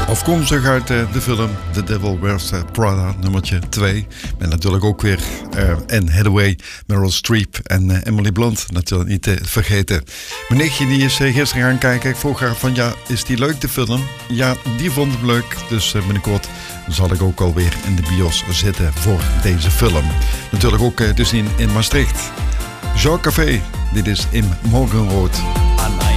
Afkomstig uit de film The Devil Wears Prada, nummertje 2. En natuurlijk ook weer Anne Hathaway, Meryl Streep en Emily Blunt. Natuurlijk niet te vergeten. Mijn nichtje die is gisteren gaan kijken. Ik vroeg haar van, ja, is die leuk de film? Ja, die vond ik leuk. Dus binnenkort zal ik ook alweer in de bios zitten voor deze film. Natuurlijk ook te zien in Maastricht. Jean Café, dit is in Morgenrood.